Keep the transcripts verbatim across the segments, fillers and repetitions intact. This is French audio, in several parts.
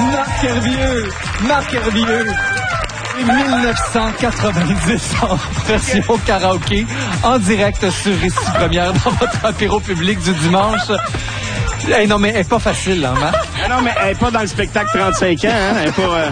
Marc Hervieux, Marc Hervieux. mille neuf cent quatre-vingt-dix en version karaoké, en direct sur Récit Première dans votre apéro public du dimanche. Hey, non, mais elle est pas facile, hein, Marc? Ah non, mais elle est pas dans le spectacle trente-cinq ans, hein? Elle est pas... Euh...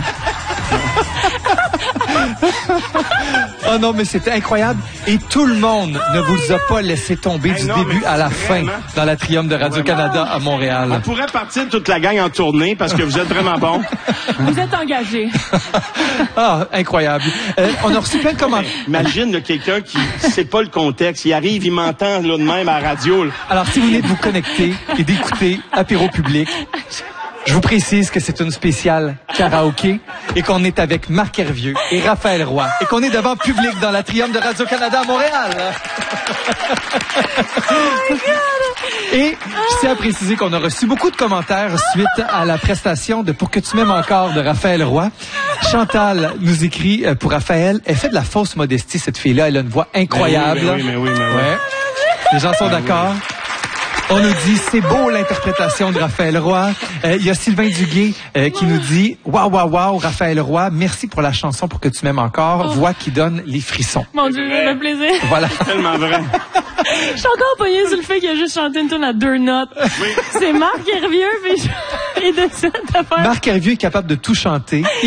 Oh non, mais c'était incroyable. Et tout le monde ne vous a pas laissé tomber hey, du non, début à la fin dans la Triomphe de Radio-Canada à Montréal. On pourrait partir toute la gang en tournée parce que vous êtes vraiment bons. Vous êtes engagés. Ah, incroyable. Euh, on a reçu plein de commentaires. Imagine là, quelqu'un qui sait pas le contexte. Il arrive, il m'entend là, de même à la radio. Là. Alors, si vous venez de vous connecter et d'écouter Apéro Public, je vous précise que c'est une spéciale karaoké et qu'on est avec Marc Hervieux et Raphaël Roy et qu'on est devant public dans la Triomphe de Radio-Canada à Montréal. Oh my God! Et je tiens à préciser qu'on a reçu beaucoup de commentaires suite à la prestation de Pour que tu m'aimes encore de Raphaël Roy. Chantal nous écrit pour Raphaël, elle fait de la fausse modestie, cette fille-là, elle a une voix incroyable. Mais oui, mais oui, mais oui. Ouais. Les gens sont d'accord. On nous dit, c'est beau l'interprétation de Raphaël Roy. Euh, il y a Sylvain Duguay euh, qui nous dit, waouh, waouh, waouh, Raphaël Roy, merci pour la chanson Pour que tu m'aimes encore. Oh. Voix qui donne les frissons. Mon Dieu, ça fait plaisir. Voilà. C'est tellement vrai. Je suis encore pognée sur le fait qu'il a juste chanté une tune à deux notes. Oui. C'est Marc Hervieux, puis je... et de cette affaire. Marc Hervieux est capable de tout chanter.